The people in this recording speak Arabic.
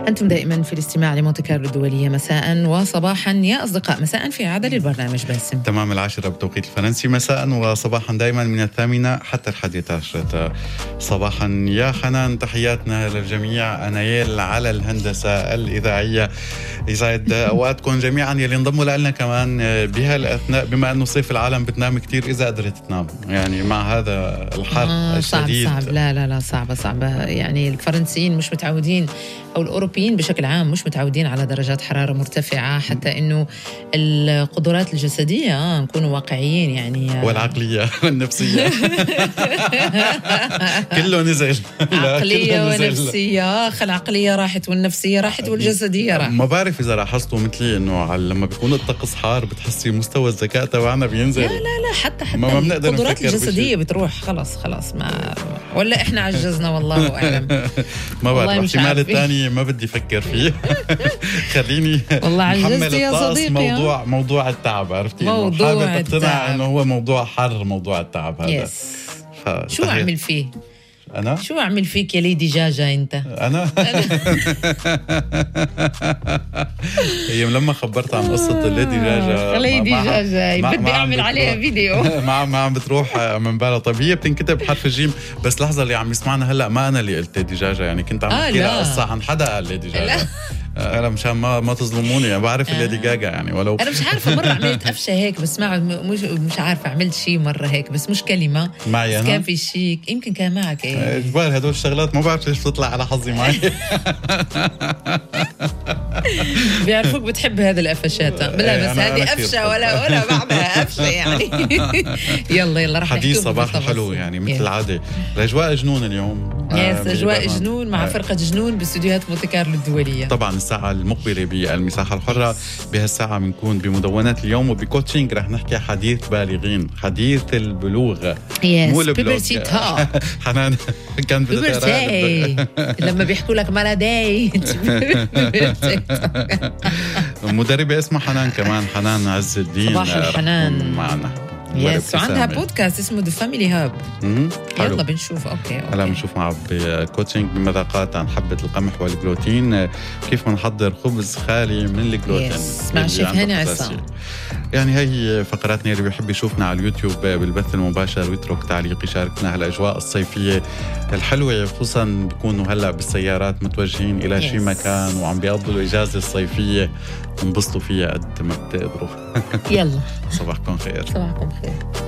أنتم دائما في الاستماع لمونتي كارلو الدولية مساء وصباحا يا أصدقاء. مساء في عدد البرنامج باسم. تمام 10 بتوقيت الفرنسي، مساء وصباحا دائما من 8 حتى 11 صباحا يا حنان. تحياتنا للجميع. أنايل على الهندسة الإذاعية. يسعد أوقاتكم جميعا يلي انضموا لنا كمان بهالأثناء، بما أنه صيف العالم بتنام كتير إذا قدرت تنام، يعني مع هذا الحر الشديد. صعب لا صعبة. يعني الفرنسيين مش متعودين، أو الأوروبيين بشكل عام مش متعودين على درجات حرارة مرتفعة، حتى إنه القدرات الجسدية نكونوا واقعيين يعني والعقلية والنفسية كله نزل. عقلية ونفسية، العقلية راحت والنفسية راحت والجسدية راحت. ما بعرف إذا لاحظتوا مثلي إنه لما بيكون الطقس حار بتحسي مستوى الذكاء تبعنا بينزل. لا حتى ما القدرات الجسدية بتروح خلاص ما ولا إحنا عجزنا والله أعلم. ما بعرف، الاحتمال الثاني ما بدي أفكر فيه. خليني محمل الطقس موضوع التعب، عرفتي؟ موضوع حابب اقتنع إنه هو موضوع حر، موضوع التعب هذا. شو أعمل فيه؟ أنا؟ شو أعمل فيك يا ليدي جاجة أنت؟ أنا؟ هي لما خبرت عن قصة الليدي جاجة ليدي جاجة بدي أعمل عليها فيديو. ما عم بتروح من بالها. طيب هي بتنكتب حرف الجيم، بس لحظة، اللي عم يسمعنا هلأ ما أنا اللي قلت ليدي جاجة، يعني كنت عم بحكي لها قصة عن حدا قال ليدي جاجة. أنا مشان ما تظلموني، أنا بعرف الليدي جاجا يعني، ولو أنا مش عارفة. مرة عملت قفشة هيك، بس مش عارفة عملت شيء مرة هيك، بس مش كلمة معي أنا. كان في شيء يمكن كان معك. إجبار هدول الشغلات ما بعرف ليش بتطلع على حظي معي. بيعرفوك بتحب هذه القفشات. بلا بس هذه قفشة ولا بعدها قفشة يعني. يلا رح حديث صباح حلو يعني مثل العادة. الأجواء جنون اليوم. أجواء جنون مع فرقة جنون باستديوهات مونتي كارلو الدولية. طبعا الساعة المقبلة بالمساحة الحرة، بهالساعة بنكون بمدونات اليوم وبكوتشينج. رح نحكي حديث بالغين، حديث البلوغ. مو البلوغ. حنان كان بدها لما بيحكوا لك مالادي. مدربة اسمها حنان كمان، حنان عز الدين. صباح الحنان معنا. يس، وعندها بودكاست اسمه The Family Hub. يلا بنشوف. أوكي. هلا بنشوف مع بكوتشنج بمذاقات عن حبة القمح والجلوتين، كيف بنحضر خبز خالي من الجلوتين مع شيف هاني عصام. يعني هي فقراتنا اللي بيحب يشوفنا على اليوتيوب بالبث المباشر ويترك تعليق يشاركنا هالأجواء الصيفية الحلوة، خصوصا بيكونوا هلأ بالسيارات متوجهين إلى شي مكان وعم بيقضوا الإجازة الصيفية، انبسطوا فيها قد ما بتقدروا. يلا صباحكم خير. صباحكم خير.